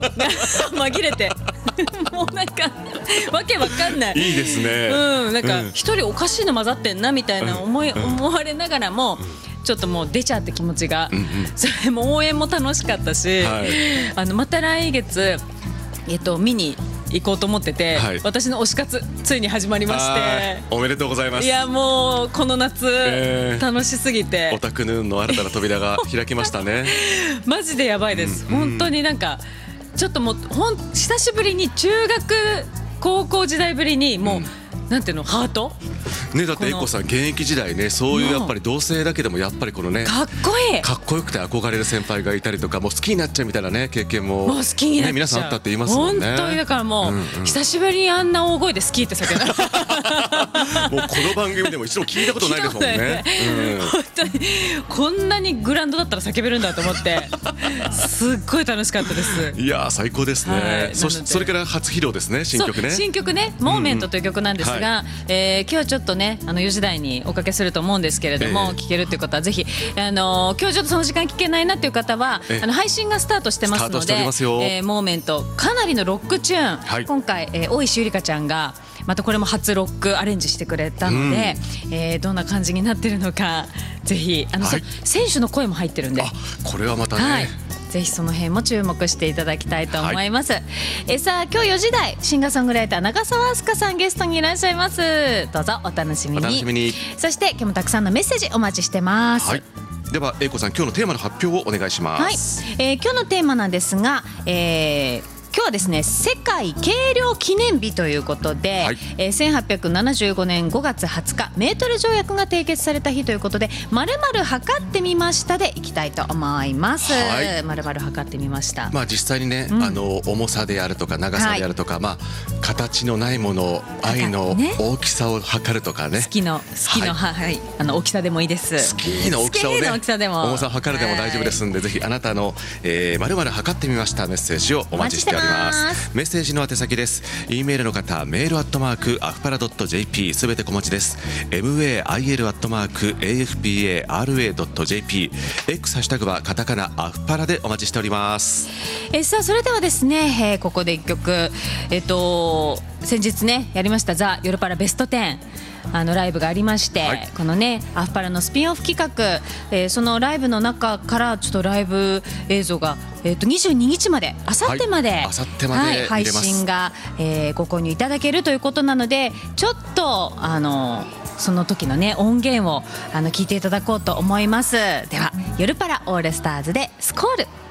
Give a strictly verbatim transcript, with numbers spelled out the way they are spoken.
紛れてもうなんかわけわかんない。 いいですね。 うん、なんか一人おかしいの混ざってんなみたいな思い、うん、思われながらも、うん、ちょっともう出ちゃって気持ちが、うんうん、それも応援も楽しかったし、はい、あのまた来月、えっと、見に行こうと思ってて、はい、私の推し活ついに始まりまして、 おめでとうございます。 いやもうこの夏、えー、楽しすぎてオタクヌーンの新たな扉が開きましたね。 マジでやばいです、うん、本当になんかちょっともうほん久しぶりに中学高校時代ぶりにもう、うん、なんていうのハートね、だってエコさん現役時代ね、そういうやっぱり同性だけでもやっぱりこのねかっこいいかっこよくて憧れる先輩がいたりとか、もう好きになっちゃうみたいなね経験ももう好きになっちゃう、 ね、皆さんあったって言いますもんね。 本当にだからもう、うんうん、久しぶりにあんな大声で好きって叫んだもうこの番組でも一度聞いたことないですもんね。 うん、本当にこんなにグラウンドだったら叫べるんだと思ってすっごい楽しかったです。 いや最高ですね、はい、そしそれから初披露ですね、新曲ね。 新曲ね、モーメントという曲なんですが、うんうん、はい、えー、今日はちょっとねあのよじ台におかけすると思うんですけれども、えー、聞けるという方はぜひ、あのー、今日ちょっとその時間聞けないなという方は、えー、あの配信がスタートしてますので、えー、モーメントかなりのロックチューン、はい、今回、えー、大石ゆりかちゃんがまたこれも初ロックアレンジしてくれたので、うん、えー、どんな感じになってるのかぜひあの、はい、選手の声も入ってるんで、 あこれはまたね、はい、 ぜひその辺も注目していただきたいと思います、はい、えさあ今日よじ台シンガーソングライター長澤飛鳥さんゲストにいらっしゃいます。どうぞお楽しみに。 お楽しみに。 そして今日もたくさんのメッセージお待ちしてます、はい、 では英子さん今日のテーマの発表をお願いします。 はい、えー、今日のテーマなんですが、えー今日はですね世界軽量記念日ということで、はい、えー、せんはっぴゃくななじゅうごねんごがつはつかメートル条約が締結された日ということで、〇〇測ってみましたでいきたいと思います。はい、〇〇測ってみました。 まあ実際にね、うん、あの重さであるとか長さであるとか、はい、まあ形のないもの、愛の大きさを測るとかね、 好きの好きの、はいはい、あの大きさでもいいです。 好きの大きさをね、 大きさでも重さを測るでも大丈夫ですんで、はい、ぜひあなたの、えー、〇〇測ってみましたメッセージをお待ちしております。メッセージの宛先です。 E メールの方メールアットマークアフパラドット ジェーピー すべて小文字です。 メール アットマーク エーエフピーエーアールエードット ジェーピー X ハッシュタグはカタカナアフパラでお待ちしております。 えさあそれではですね、えー、ここでいっきょく、えっと先日ねやりましたザ・ヨルパラベストテンあのライブがありまして、はい、このねアフパラのスピンオフ企画、えー、そのライブの中からちょっとライブ映像が、えー、とにじゅうににちまであさってまで、 はい、明後日まで、はい、 配信が、えー、ご購入いただけるということなので、ちょっとあのその時のね音源をあの聞いていただこうと思います。ではヨルパラオールスターズでスコール。